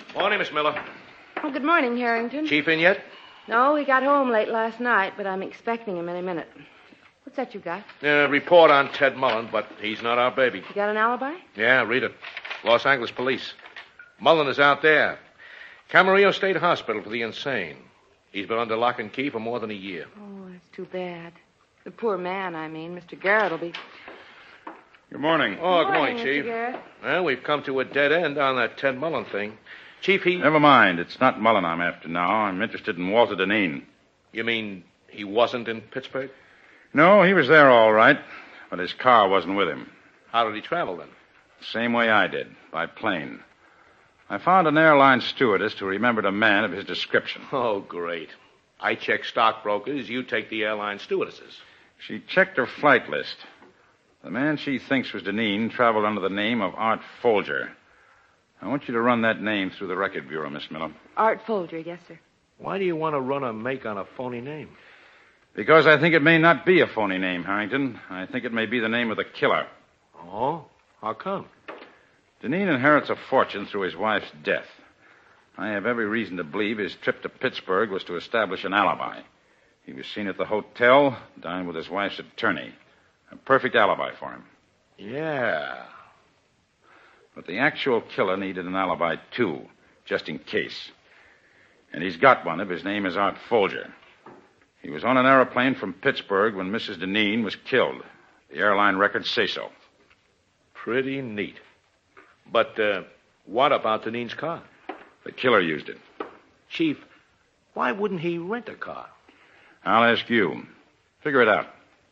Morning, Miss Miller. Oh, good morning, Harrington. Chief in yet? No, he got home late last night, but I'm expecting him any minute. What's that you got? Report on Ted Mullen, but he's not our baby. You got an alibi? Yeah, read it. Los Angeles Police. Mullen is out there. Camarillo State Hospital for the insane. He's been under lock and key for more than a year. Oh, that's too bad. The poor man, Mr. Garrett will be... Good morning. Oh, good morning, morning, Chief. Mr. Garrett. Well, we've come to a dead end on that Ted Mullen thing. Chief, Never mind. It's not Mullen I'm after now. I'm interested in Walter Deneen. You mean he wasn't in Pittsburgh? No, he was there all right, but his car wasn't with him. How did he travel then? Same way I did, by plane. I found an airline stewardess who remembered a man of his description. Oh, great. I check stockbrokers. You take the airline stewardesses. She checked her flight list. The man she thinks was Deneen traveled under the name of Art Folger. I want you to run that name through the record bureau, Miss Miller. Art Folger, yes, sir. Why do you want to run a make on a phony name? Because I think it may not be a phony name, Harrington. I think it may be the name of the killer. Oh? How come? Deneen inherits a fortune through his wife's death. I have every reason to believe his trip to Pittsburgh was to establish an alibi. He was seen at the hotel, dined with his wife's attorney. A perfect alibi for him. Yeah. But the actual killer needed an alibi, too, just in case. And he's got one. His name is Art Folger. He was on an airplane from Pittsburgh when Mrs. Deneen was killed. The airline records say so. Pretty neat. But what about Deneen's car? The killer used it. Chief, why wouldn't he rent a car? I'll ask you. Figure it out.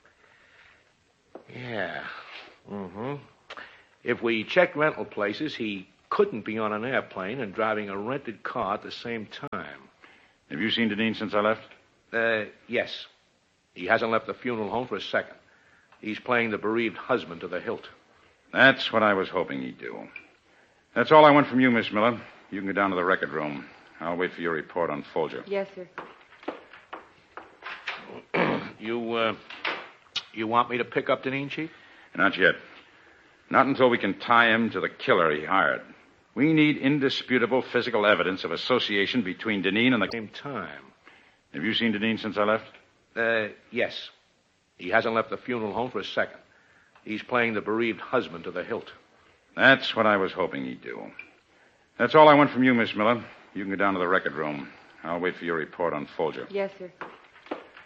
Yeah. Mm-hmm. If we check rental places, he couldn't be on an airplane and driving a rented car at the same time. Have you seen Deneen since I left? Yes. He hasn't left the funeral home for a second. He's playing the bereaved husband to the hilt. That's what I was hoping he'd do. That's all I want from you, Miss Miller. You can go down to the record room. I'll wait for your report on Folger. Yes, sir. You want me to pick up Deneen, Chief? Not yet. Not until we can tie him to the killer he hired. We need indisputable physical evidence of association between Deneen and the... Same time. Have you seen Deneen since I left? Yes. He hasn't left the funeral home for a second. He's playing the bereaved husband to the hilt. That's what I was hoping he'd do. That's all I want from you, Miss Miller. You can go down to the record room. I'll wait for your report on Folger. Yes, sir.